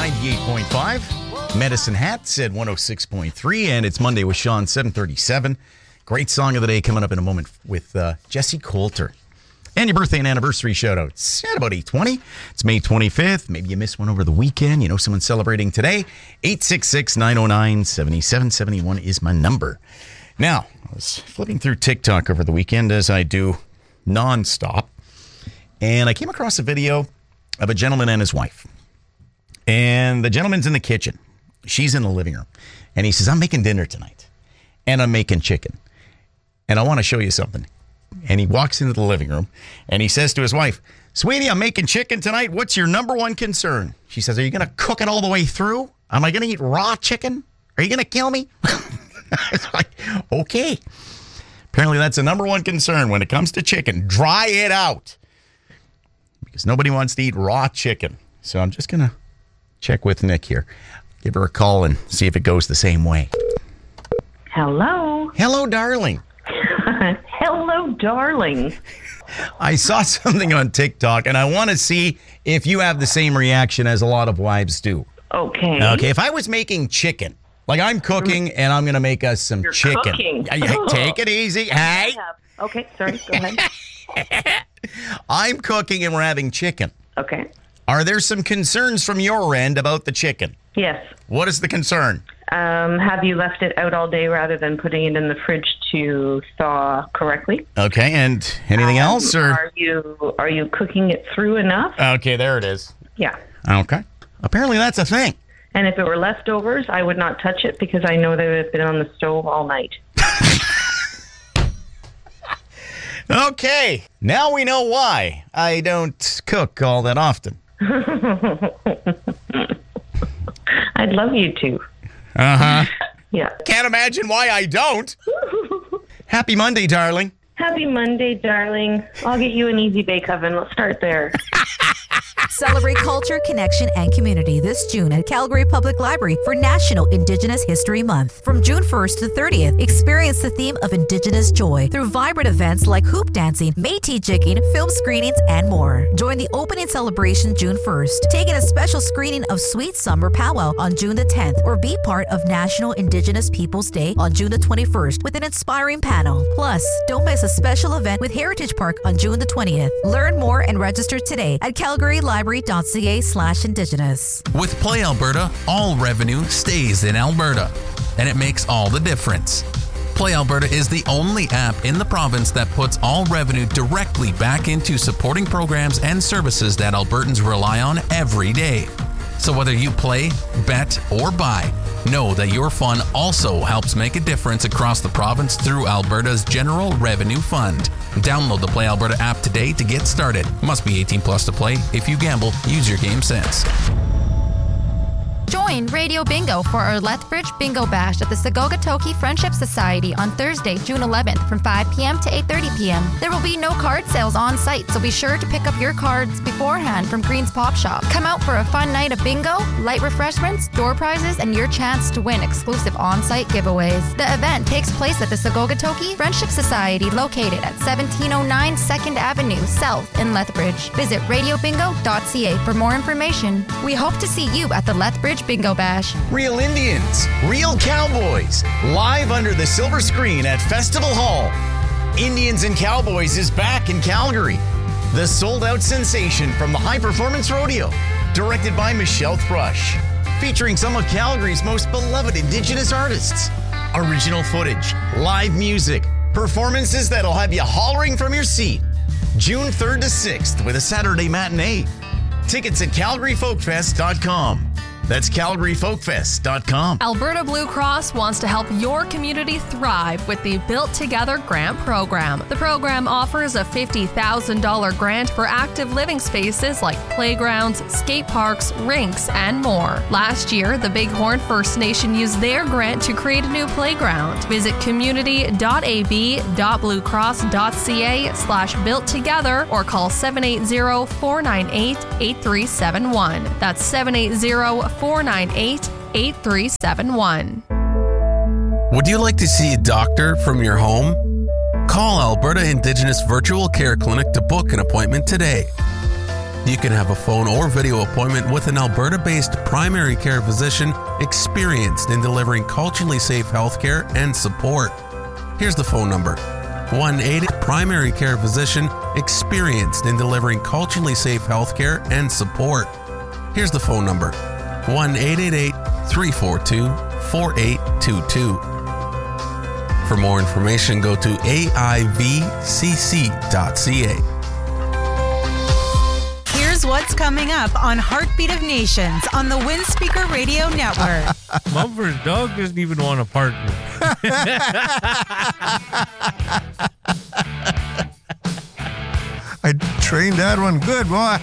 98.5. Medicine Hats at 106.3. And it's Monday with Sean, 7:37. Great song of the day coming up in a moment with Jesse Coulter. And your birthday and anniversary shout-outs at about 8:20. It's May 25th. Maybe you missed one over the weekend. You know someone's celebrating today. 866-909-7771 is my number. Now, I was flipping through TikTok over the weekend, as I do nonstop, and I came across a video of a gentleman and his wife. And the gentleman's in the kitchen. She's in the living room. And he says, I'm making dinner tonight. And I'm making chicken. And I want to show you something. And he walks into the living room and he says to his wife, Sweetie, I'm making chicken tonight. What's your number one concern? She says, are you going to cook it all the way through? Am I going to eat raw chicken? Are you going to kill me? It's like, okay. Apparently that's the number one concern when it comes to chicken. Dry it out. Because nobody wants to eat raw chicken. So I'm just going to check with Nick here. Give her a call and see if it goes the same way. Hello. Hello, darling. Hello, darling. I saw something on TikTok, and I want to see if you have the same reaction as a lot of wives do. Okay. Okay, if I was making chicken, like I'm cooking, and I'm going to make us some chicken. Cooking. Take it easy. Hey. Okay, sorry. Go ahead. I'm cooking, and we're having chicken. Okay. Are there some concerns from your end about the chicken? Yes. What is the concern? Have you left it out all day rather than putting it in the fridge to thaw correctly? Okay, and anything else? Or Are you cooking it through enough? Okay, there it is. Yeah. Okay. Apparently that's a thing. And if it were leftovers, I would not touch it because I know that it would have been on the stove all night. Okay, now we know why I don't cook all that often. I'd love you to. Uh-huh. Yeah. Can't imagine why I don't. Happy Monday, darling. Happy Monday, darling. I'll get you an Easy Bake Oven. Let's start there. Celebrate culture, connection, and community this June at Calgary Public Library for National Indigenous History Month. From June 1st to 30th, experience the theme of Indigenous joy through vibrant events like hoop dancing, Métis jigging, film screenings, and more. Join the opening celebration June 1st. Take in a special screening of Sweet Summer Powwow on June the 10th, or be part of National Indigenous Peoples Day on June the 21st with an inspiring panel. Plus, don't miss a special event with Heritage Park on June the 20th. Learn more and register today at calgarylibrary.ca/indigenous. With Play Alberta, all revenue stays in Alberta, and it makes all the difference. Play Alberta is the only app in the province that puts all revenue directly back into supporting programs and services that Albertans rely on every day. So whether you play, bet, or buy, know that your fun also helps make a difference across the province through Alberta's General Revenue Fund. Download the Play Alberta app today to get started. Must be 18 plus to play. If you gamble, use your game sense. Join Radio Bingo for our Lethbridge Bingo Bash at the Sagogatoki Friendship Society on Thursday, June 11th from 5 p.m. to 8:30 p.m. There will be no card sales on site, so be sure to pick up your cards beforehand from Green's Pop Shop. Come out for a fun night of bingo, light refreshments, door prizes, and your chance to win exclusive on-site giveaways. The event takes place at the Sagogatoki Friendship Society located at 1709 2nd Avenue South in Lethbridge. Visit radiobingo.ca for more information. We hope to see you at the Lethbridge Bingo Bash. Real Indians, real cowboys, live under the silver screen at Festival Hall. Indians and Cowboys is back in Calgary. The sold-out sensation from the High Performance Rodeo, directed by Michelle Thrush, featuring some of Calgary's most beloved Indigenous artists. Original footage, live music, performances that'll have you hollering from your seat. June 3rd to 6th with a Saturday matinee. Tickets at calgaryfolkfest.com. That's calgaryfolkfest.com. Alberta Blue Cross wants to help your community thrive with the Built Together Grant Program. The program offers a $50,000 grant for active living spaces like playgrounds, skate parks, rinks, and more. Last year, the Bighorn First Nation used their grant to create a new playground. Visit community.ab.bluecross.ca/built together or call 780-498-8371. That's 780-498-8371. Would you like to see a doctor from your home? Call Alberta Indigenous Virtual Care Clinic to book an appointment today. You can have a phone or video appointment with an Alberta-based primary care physician experienced in delivering culturally safe healthcare and support. Here's the phone number. 1-888 primary care physician experienced in delivering culturally safe healthcare and support. Here's the phone number. 1-888-342-4822. For more information, go to aivcc.ca. Here's what's coming up on Heartbeat of Nations on the Windspeaker Radio Network. Mumford's dog doesn't even want a partner. I trained that one good, boy.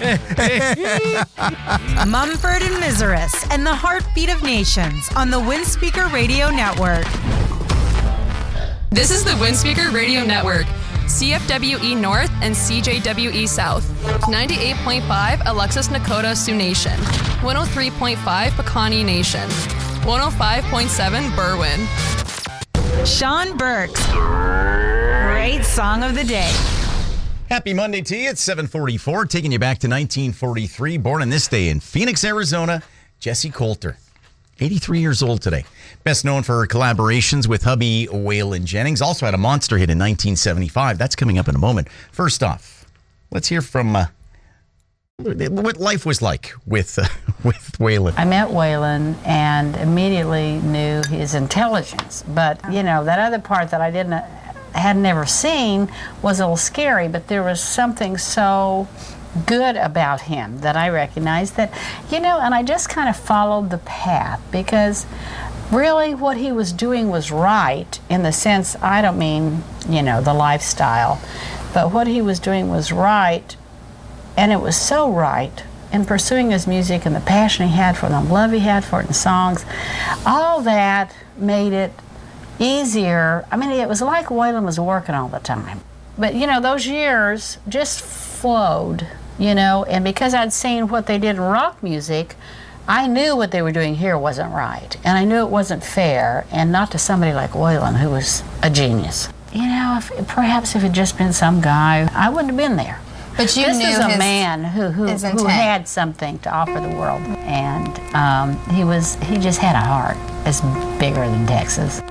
Mumford and Miseris and the Heartbeat of Nations on the Windspeaker Radio Network. This is the Windspeaker Radio Network. CFWE North and CJWE South. 98.5 Alexis Nakota Sioux Nation. 103.5 Pekani Nation. 105.7 Berwyn. Sean Burks. Great song of the day. Happy Monday to you. It's 7:44, taking you back to 1943. Born on this day in Phoenix, Arizona, Jessie Coulter. 83 years old today. Best known for her collaborations with hubby Waylon Jennings. Also had a monster hit in 1975. That's coming up in a moment. First off, let's hear from what life was like with Waylon. I met Waylon and immediately knew his intelligence. But, you know, that other part that I had never seen was a little scary, but there was something so good about him that I recognized that, you know, and I just kind of followed the path because really what he was doing was right in the sense, I don't mean, you know, the lifestyle, but what he was doing was right, and it was so right in pursuing his music and the passion he had for it, the love he had for it in songs. All that made it easier. I mean, it was like Waylon was working all the time. But, you know, those years just flowed, you know, and because I'd seen what they did in rock music, I knew what they were doing here wasn't right. And I knew it wasn't fair, and not to somebody like Waylon, who was a genius. You know, perhaps if it had just been some guy, I wouldn't have been there. But you this knew is a his, man who had something to offer the world, and he just had a heart that's bigger than Texas.